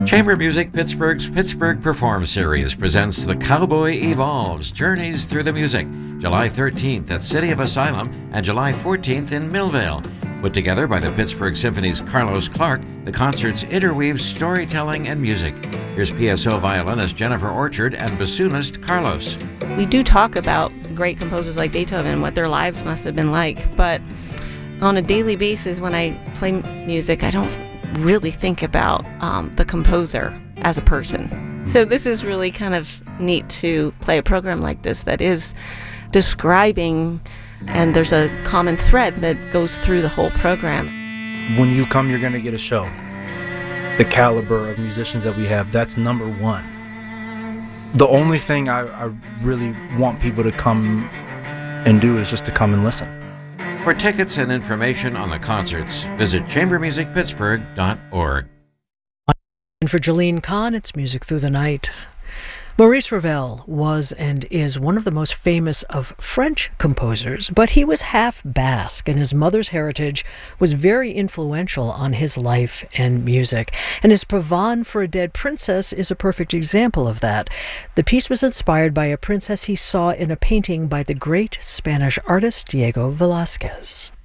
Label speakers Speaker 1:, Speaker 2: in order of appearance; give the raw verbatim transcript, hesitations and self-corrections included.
Speaker 1: Chamber Music Pittsburgh's Pittsburgh Perform Series presents The Cowboy Evolves, Journeys Through the Music, July thirteenth at City of Asylum and July fourteenth in Millvale. Put together by the Pittsburgh Symphony's Carlos Clark, the concerts interweave storytelling and music. Here's P S O violinist Jennifer Orchard and bassoonist Carlos.
Speaker 2: We do talk about great composers like Beethoven and what their lives must have been like, but on a daily basis when I play music, I don't really think about um, the composer as a person. So this is really kind of neat to play a program like this that is describing, and there's a common thread that goes through the whole program.
Speaker 3: When you come, you're going to get a show. The caliber of musicians that we have, that's number one. The only thing I, I really want people to come and do is just to come and listen.
Speaker 1: For tickets and information on the concerts, visit chamber music pittsburgh dot org.
Speaker 4: And for Jolene Kahn, it's Music Through the Night. Maurice Ravel was and is one of the most famous of French composers, but he was half Basque, and his mother's heritage was very influential on his life and music. And his Pavane for a Dead Princess is a perfect example of that. The piece was inspired by a princess he saw in a painting by the great Spanish artist Diego Velázquez.